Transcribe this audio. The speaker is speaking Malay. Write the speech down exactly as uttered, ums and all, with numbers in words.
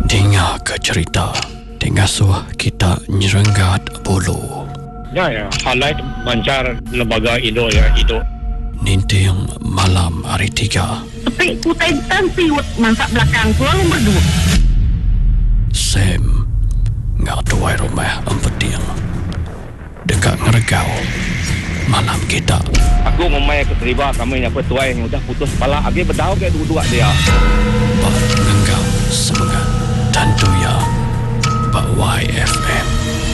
Dengar ke cerita Dengar suah kita nyerenggat bulu. Ya, ya. Highlight mancar lembaga Indo ya, Indo. Ninting malam hari tiga. Tapi kutai tansiwut mangsa belakang ku lalu berdua. Sam ngak tuai rumah empeting. Dekat ngeregau malam kita. Aku memang keterima kami yang petuai yang udah putus kepala. Agi berdau ke dua-dua dia. Bak ngenggau semangat dan doya Bak Y F M.